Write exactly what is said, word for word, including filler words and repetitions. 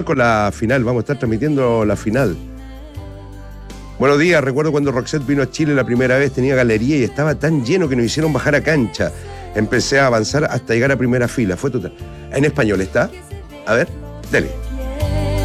con la final, vamos a estar transmitiendo la final. Buenos días, recuerdo cuando Roxette vino a Chile la primera vez, tenía galería y estaba tan lleno que nos hicieron bajar a cancha. Empecé a avanzar hasta llegar a primera fila, fue total. ¿En español está? A ver, dale.